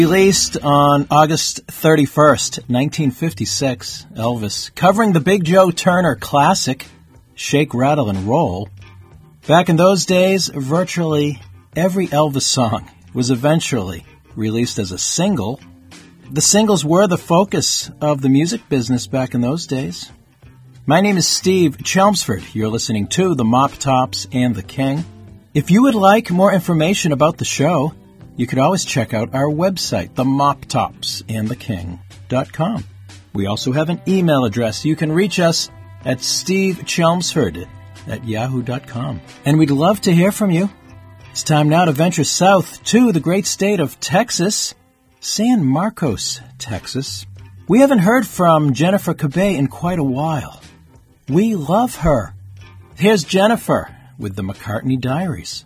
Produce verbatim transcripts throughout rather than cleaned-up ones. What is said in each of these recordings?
Released on August thirty-first, nineteen fifty-six, Elvis, covering the Big Joe Turner classic, Shake, Rattle, and Roll. Back in those days, virtually every Elvis song was eventually released as a single. The singles were the focus of the music business back in those days. My name is Steve Chelmsford. You're listening to The Mop Tops and the King. If you would like more information about the show, you could always check out our website, the mop tops and the king dot com. We also have an email address. You can reach us at stevechelmsford at yahoo dot com. And we'd love to hear from you. It's time now to venture south to the great state of Texas, San Marcos, Texas. We haven't heard from Jennifer Cabay in quite a while. We love her. Here's Jennifer with the McCartney Diaries.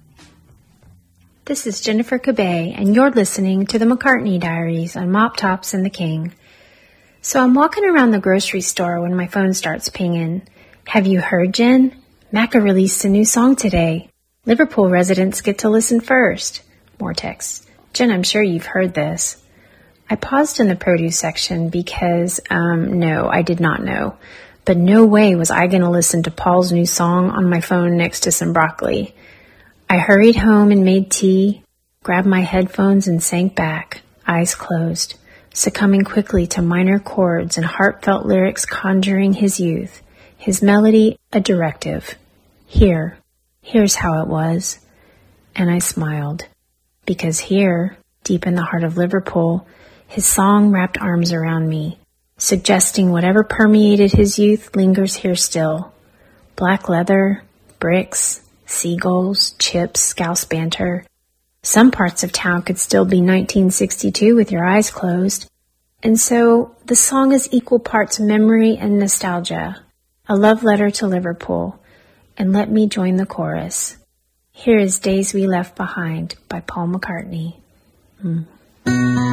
This is Jennifer Cabay, and you're listening to the McCartney Diaries on Mop Tops and the King. So I'm walking around the grocery store when my phone starts pinging. Have you heard, Jen? Macca released a new song today. Liverpool residents get to listen first. More text. Jen, I'm sure you've heard this. I paused in the produce section because, um, no, I did not know. But no way was I going to listen to Paul's new song on my phone next to some broccoli. I hurried home and made tea, grabbed my headphones and sank back, eyes closed, succumbing quickly to minor chords and heartfelt lyrics conjuring his youth, his melody a directive. Here, here's how it was. And I smiled, because here, deep in the heart of Liverpool, his song wrapped arms around me, suggesting whatever permeated his youth lingers here still. Black leather, bricks, seagulls, chips, scouse banter. Some parts of town could still be nineteen sixty-two with your eyes closed. And so the song is equal parts memory and nostalgia, a love letter to Liverpool. And let me join the chorus. Here is Days We Left Behind by Paul McCartney. Hmm.